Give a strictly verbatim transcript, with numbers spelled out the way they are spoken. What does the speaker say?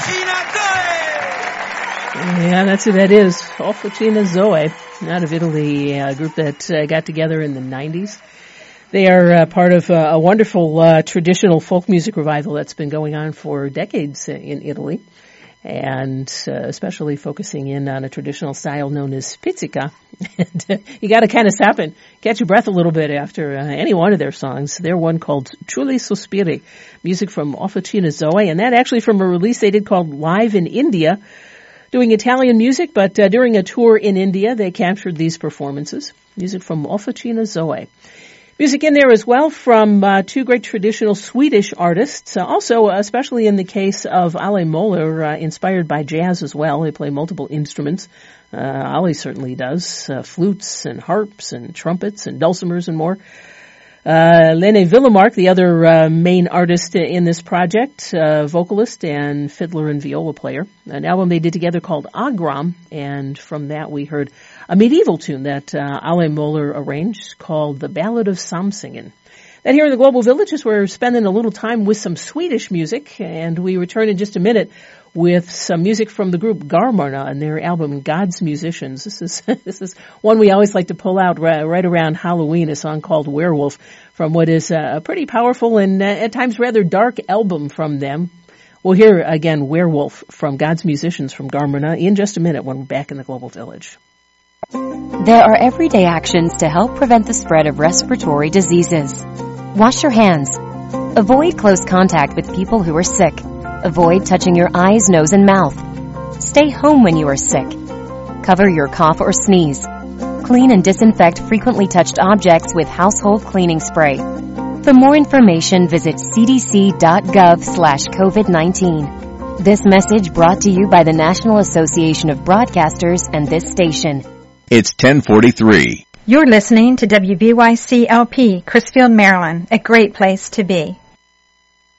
Yeah, that's who that is. Officina Zoe, out of Italy, a group that uh, got together in the nineties. They are uh, part of uh, a wonderful uh, traditional folk music revival that's been going on for decades in Italy, and uh, especially focusing in on a traditional style known as pizzica. And, uh, you got to kind of stop and catch your breath a little bit after uh, any one of their songs. They're one called Truly Sospiri, music from Officina Zoe, and that actually from a release they did called Live in India, doing Italian music, but uh, during a tour in India, they captured these performances. Music from Officina Zoe. Music in there as well from uh, two great traditional Swedish artists, uh, also uh, especially in the case of Ale Moller, uh, inspired by jazz as well. They play multiple instruments. Uh, Ale certainly does, uh, flutes and harps and trumpets and dulcimers and more. Uh, Lene Villemark, the other uh, main artist in this project, uh, vocalist and fiddler and viola player. An album they did together called Agram, and from that we heard a medieval tune that uh, Ale Moller arranged called The Ballad of Samsingen. Then here in the Global Villages, we're spending a little time with some Swedish music, and we return in just a minute with some music from the group Garmarna and their album God's Musicians. This is this is one we always like to pull out right, right around Halloween, a song called Werewolf from what is a pretty powerful and uh, at times rather dark album from them. We'll hear again Werewolf from God's Musicians from Garmarna in just a minute when we're back in the Global Village. There are everyday actions to help prevent the spread of respiratory diseases. Wash your hands. Avoid close contact with people who are sick. Avoid touching your eyes, nose, and mouth. Stay home when you are sick. Cover your cough or sneeze. Clean and disinfect frequently touched objects with household cleaning spray. For more information, visit cdc.gov slash COVID nineteen. This message brought to you by the National Association of Broadcasters and this station. It's ten forty-three. You're listening to W B Y C L P, Chrisfield, Maryland, a great place to be.